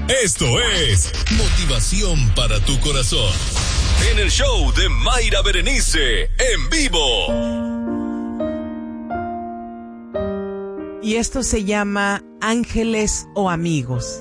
Esto es Motivación para tu Corazón. En el show de Mayra Berenice, en vivo. Y esto se llama ángeles o amigos.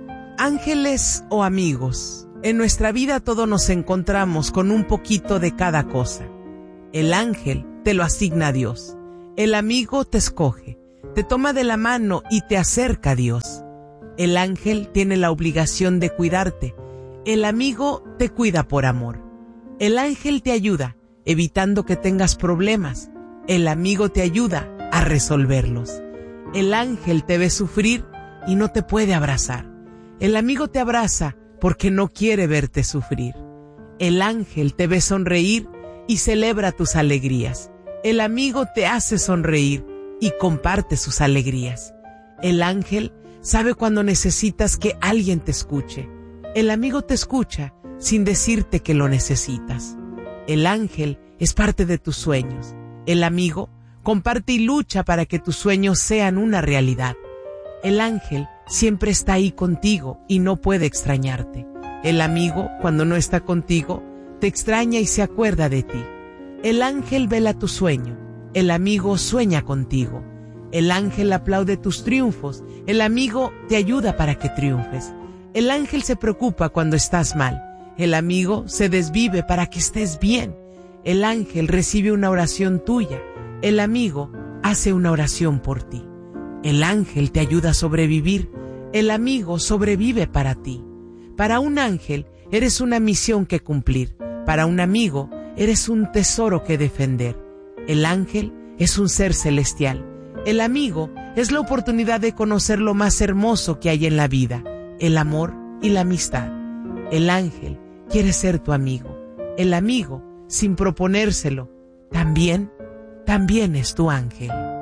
Ángeles o amigos. En nuestra vida todos nos encontramos con un poquito de cada cosa. El ángel te lo asigna a Dios. El amigo te escoge, te toma de la mano y te acerca a Dios. El ángel tiene la obligación de cuidarte. El amigo te cuida por amor. El ángel te ayuda, evitando que tengas problemas. El amigo te ayuda a resolverlos. El ángel te ve sufrir y no te puede abrazar. El amigo te abraza porque no quiere verte sufrir. El ángel te ve sonreír y celebra tus alegrías. El amigo te hace sonreír y comparte sus alegrías. El ángel sabe cuando necesitas que alguien te escuche. El amigo te escucha sin decirte que lo necesitas. El ángel es parte de tus sueños. El amigo comparte y lucha para que tus sueños sean una realidad. El ángel siempre está ahí contigo y no puede extrañarte. El amigo, cuando no está contigo, te extraña y se acuerda de ti. El ángel vela tu sueño. El amigo sueña contigo. El ángel aplaude tus triunfos. El amigo te ayuda para que triunfes. El ángel se preocupa cuando estás mal. El amigo se desvive para que estés bien. El ángel recibe una oración tuya. El amigo hace una oración por ti. El ángel te ayuda a sobrevivir. El amigo sobrevive para ti. Para un ángel eres una misión que cumplir. Para un amigo eres un tesoro que defender. El ángel es un ser celestial. El amigo es la oportunidad de conocer lo más hermoso que hay en la vida, el amor y la amistad. El ángel quiere ser tu amigo. El amigo, sin proponérselo, también es tu ángel.